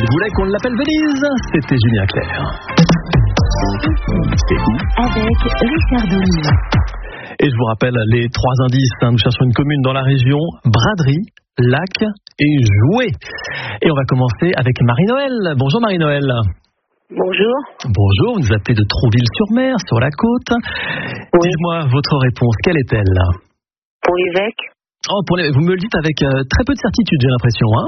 Il voulait qu'on l'appelle Venise. C'était Julien Clerc. Avec Richard Denis. Et je vous rappelle les 3 indices. Nous cherchons une commune dans la région. Braderie, lac et jouet. Et on va commencer avec Marie-Noël. Bonjour Marie-Noël. Bonjour. Bonjour, vous nous appelez de Trouville-sur-Mer, sur la côte. Oui. Dites-moi, votre réponse, quelle est-elle? Pour l'évêque. Oh, vous me le dites avec très peu de certitude, j'ai l'impression, hein?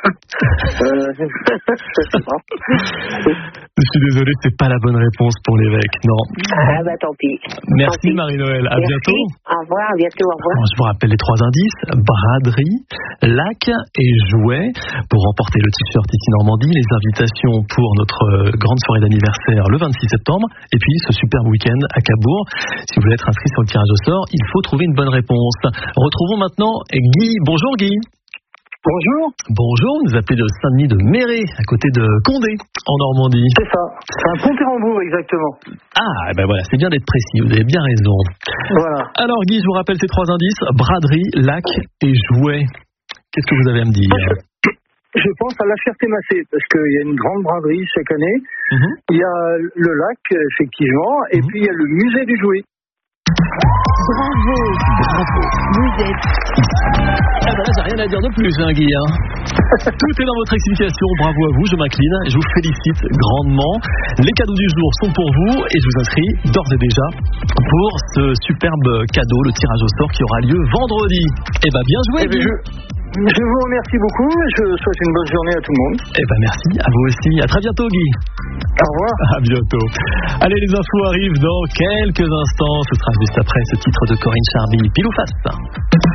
Je sais pas. Je suis désolé, c'est pas la bonne réponse pour l'évêque, non. Ah bah tant pis. Merci Tant pis. Marie-Noël, à Merci. bientôt. Au revoir, à bientôt, au revoir. Alors, je vous rappelle les 3 indices, braderie, lac et jouet. Pour remporter le t-shirt ici Normandie, les invitations pour notre grande soirée d'anniversaire le 26 septembre, et puis ce superbe week-end à Cabourg. Si vous voulez être inscrit sur le tirage au sort, il faut trouver une bonne réponse. Retrouvons maintenant Guy. Bonjour Guy. Bonjour. Bonjour, vous nous appelez de Saint-Denis de Méré, à côté de Condé, en Normandie. C'est ça. C'est un Pont-Pérambourg, exactement. Ah, ben voilà, c'est bien d'être précis, vous avez bien raison. Voilà. Alors Guy, je vous rappelle ces 3 indices, braderie, lac et jouet. Qu'est-ce que vous avez à me dire? Je pense à La Ferté-Macé, parce qu'il y a une grande braderie chaque année. Il y a le lac, effectivement, et puis il y a le musée du jouet. Bravo. Vous êtes... Ah ben là, j'ai rien à dire de plus, hein, Guy. Tout est dans votre explication. Bravo à vous, je m'incline. Je vous félicite grandement. Les cadeaux du jour sont pour vous et je vous inscris d'ores et déjà pour ce superbe cadeau, le tirage au sort qui aura lieu vendredi. Eh ben, bien joué, Guy. Je vous remercie beaucoup et je souhaite une bonne journée à tout le monde. Eh ben, merci à vous aussi. À très bientôt, Guy. Au revoir. À bientôt. Allez, les infos arrivent dans quelques instants. Ce sera juste après ce titre de Corinne Charby. Pile ou face.